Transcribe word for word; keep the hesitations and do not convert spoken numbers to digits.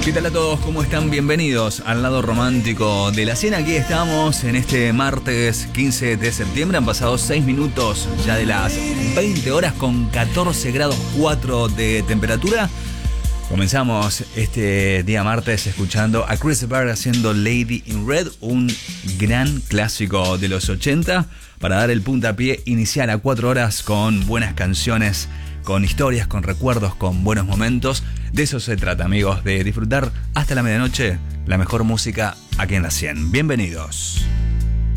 ¿Qué tal a todos? ¿Cómo están? Bienvenidos al lado romántico de la cien. Aquí estamos en este martes quince de septiembre. Han pasado seis minutos ya de las veinte horas con catorce grados cuatro de temperatura. Comenzamos este día martes escuchando a Chris Berg haciendo Lady in Red, un gran clásico de los ochenta, para dar el puntapié inicial a cuatro horas con buenas canciones, con historias, con recuerdos, con buenos momentos. De eso se trata, amigos, de disfrutar hasta la medianoche la mejor música aquí en la cien. Bienvenidos.